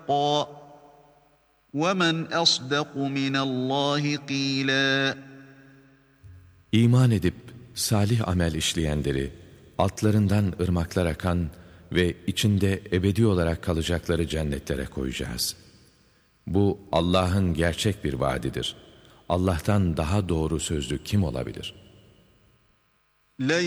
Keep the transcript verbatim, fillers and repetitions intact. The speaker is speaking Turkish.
حَقًّا وَمَنْ أَصْدَقُ مِنَ اللّٰهِ قِيلًا. İman edip salih amel işleyenleri, altlarından ırmaklar akan ve içinde ebedi olarak kalacakları cennetlere koyacağız. Bu Allah'ın gerçek bir vaadidir. Allah'tan daha doğru sözlü kim olabilir?